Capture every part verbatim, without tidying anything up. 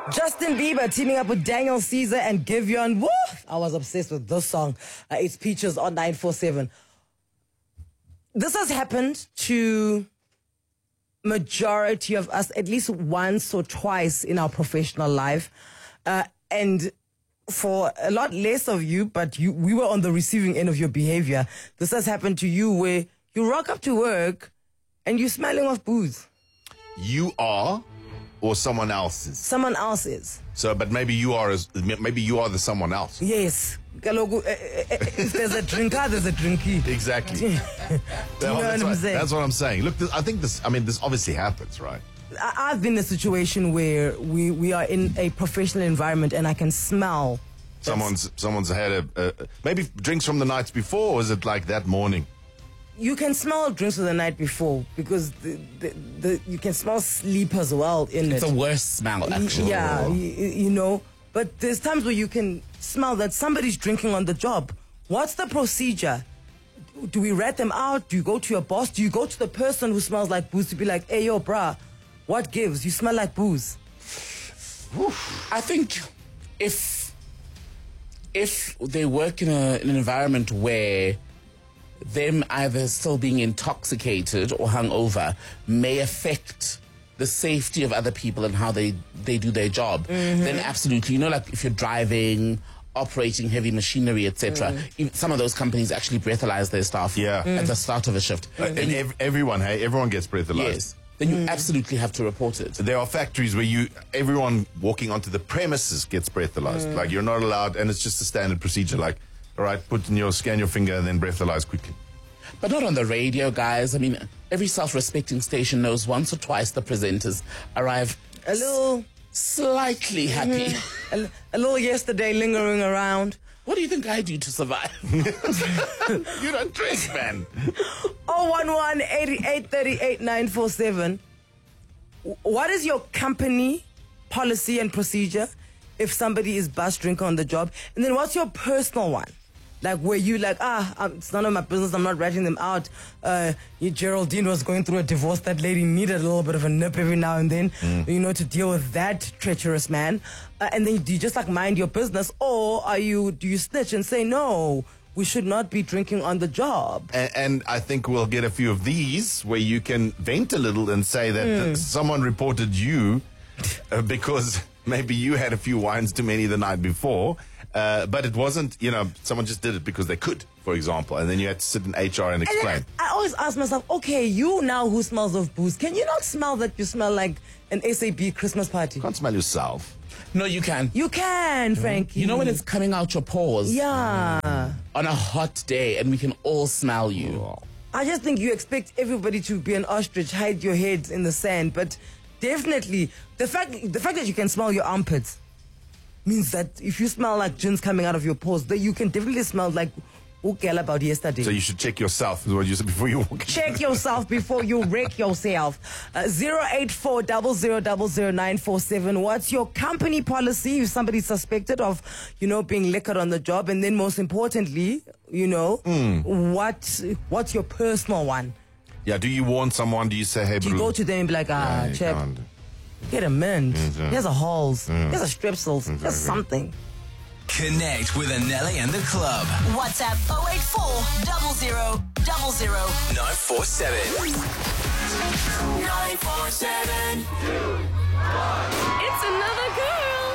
Justin Bieber teaming up with Daniel Caesar and Giveon. Woo! I was obsessed with this song. Uh, it's Peaches on nine four seven. This has happened to majority of us at least once or twice in our professional life. Uh, and for a lot less of you, but you, we were on the receiving end of your behavior. This has happened to you where you rock up to work and you're smelling of booze. You are, or someone else is? Someone else is. So, but maybe you are, as, maybe you are the someone else. Yes. Kaloku, if there's a drinker, there's a drinky. Exactly. Do you know what that's, I'm what, saying? that's what I'm saying. Look, this, I think this, I mean, this obviously happens, right? I- I've been in a situation where we, we are in a professional environment and I can smell. Someone's someone's had a, a, maybe drinks from the nights before, or is it like that morning? You can smell drinks of the night before because the, the, the, you can smell sleep as well in It's it. a worse smell, actually. Yeah, you, you know. But there's times where you can smell that somebody's drinking on the job. What's the procedure? Do we rat them out? Do you go to your boss? Do you go to the person who smells like booze to be like, hey, yo, bruh, what gives? You smell like booze. I think if if they work in, a, in an environment where them either still being intoxicated or hungover may affect the safety of other people and how they, they do their job, mm-hmm. then absolutely. You know, like if you're driving, operating heavy machinery, et cetera. Mm. Some of those companies actually breathalyze their staff yeah. at mm. the start of a shift. Uh, and ev- everyone, hey, everyone gets breathalyzed. Yes. Then you mm. absolutely have to report it. There are factories where you, everyone walking onto the premises gets breathalyzed. Mm. Like you're not allowed, and it's just a standard procedure. Like, all right, put in your, scan your finger and then breathalyze quickly. But not on the radio, guys. I mean, every self-respecting station knows once or twice the presenters arrive a little s- slightly happy. Mm-hmm. a, a little yesterday lingering around. What do you think I do to survive? You don't drink, man. oh one one, eighty-eight, thirty-eight, nine four seven. What is your company policy and procedure if somebody is bus drinker on the job? And then what's your personal one? Like where you like, ah, um, it's none of my business, I'm not ratting them out. Uh, you, Geraldine was going through a divorce. That lady needed a little bit of a nip every now and then, mm. you know, to deal with that treacherous man. Uh, and then do you just like mind your business? Or are you, do you snitch and say, no, we should not be drinking on the job? And, and I think we'll get a few of these where you can vent a little and say that mm. th- someone reported you uh, because maybe you had a few wines too many the night before. Uh, but it wasn't, you know, someone just did it because they could, for example, and then you had to sit in H R and explain. And I always ask myself, okay, you now who smells of booze, can you not smell that you smell like an S A B Christmas party? You can't smell yourself. No, you can. You can, Frankie. You know when it's coming out your pores? Yeah. On a hot day, and we can all smell you. Oh. I just think you expect everybody to be an ostrich, hide your heads in the sand, but definitely, the fact, the fact that you can smell your armpits means that if you smell like gins coming out of your pores, that you can definitely smell like ukela about yesterday. So you should check yourself, is what you said before you walk in. Check yourself before you wreck yourself. Uh, zero eight four zero zero zero zero nine four seven. What's your company policy if somebody's suspected of, you know, being liquored on the job? And then most importantly, you know, mm. what what's your personal one? Yeah, do you warn someone? Do you say, hey, Do you bro, go to them and be like, ah, yeah, chap, get a mint. Yeah. Here's a Halls. Yeah. Here's a Strepsils. Exactly. Here's something. Connect with Anelli and the club. WhatsApp oh eight four zero zero zero zero nine four seven. nine four seven. It's another girl.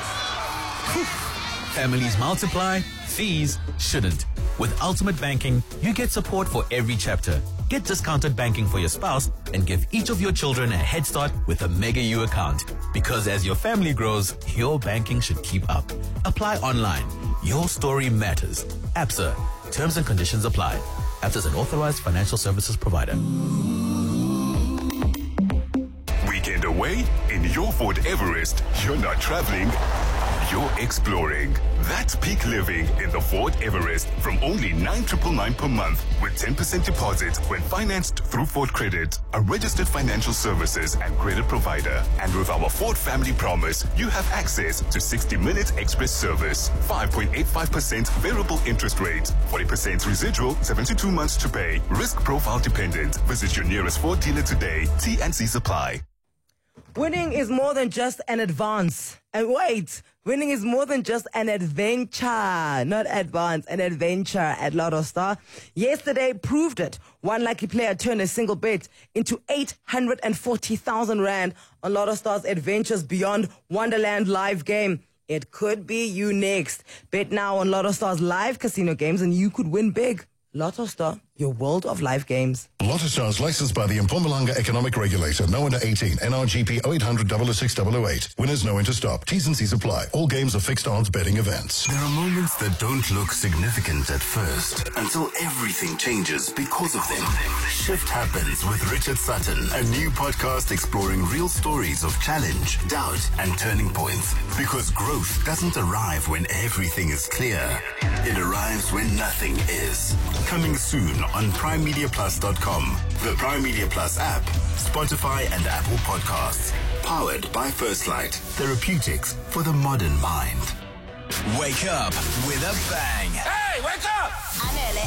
Families multiply, fees shouldn't. With Ultimate Banking, you get support for every chapter. Get discounted banking for your spouse and give each of your children a head start with a Mega U account. Because as your family grows, your banking should keep up. Apply online. Your story matters. ABSA. Terms and conditions apply. ABSA is an authorized financial services provider. Weekend away in your Ford Everest. You're not traveling. You're exploring. That's peak living in the Ford Everest from only nine thousand nine hundred ninety-nine per month with ten percent deposit when financed through Ford Credit, a registered financial services and credit provider. And with our Ford Family Promise, you have access to sixty minute express service, five point eight five percent variable interest rate, forty percent residual, seventy-two months to pay, risk profile dependent. Visit your nearest Ford dealer today. T and C's apply. Winning is more than just an advance. And wait, winning is more than just an adventure, not advance, an adventure at Lotto Star. Yesterday proved it. One lucky player turned a single bet into eight hundred forty thousand rand on Lotto Star's Adventures Beyond Wonderland live game. It could be you next. Bet now on Lotto Star's live casino games and you could win big. Lotto Star, your world of live games. Lotto Stars licensed by the Mpumalanga Economic Regulator. No under eighteen. N R G P oh eight hundred, oh oh six, oh oh eight. Winners know when to stop. T's and C's apply. All games are fixed odds betting events. There are moments that don't look significant at first until everything changes because of them. Shift Happens with Richard Sutton, a new podcast exploring real stories of challenge, doubt, and turning points. Because growth doesn't arrive when everything is clear. It arrives when nothing is. Coming soon on prime media plus dot com, the Prime Media Plus app, Spotify and Apple Podcasts. Powered by First Light. Therapeutics for the modern mind. Wake up with a bang. Hey, wake up! Anele